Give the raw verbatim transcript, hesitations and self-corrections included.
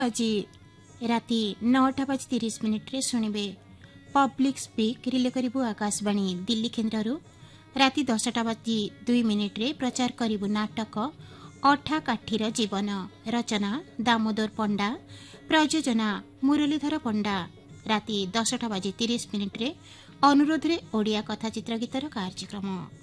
आज राति नौटा बज तीस मिनिट रे शुणिबे public speak relay करिबु Akashvani Delhi केन्द्ररू। राति दसटा बजी दुई मिनिट रे प्रचार करिबु नाटक अठा काठीर जीवन। रचना दामोदर पंडा, प्रयोजना मुरलीधर पंडा। राति दसटा बजी तीस मिनिट रे अनुरोध रे ओडिया कथा चित्रगीतर कार्यक्रम।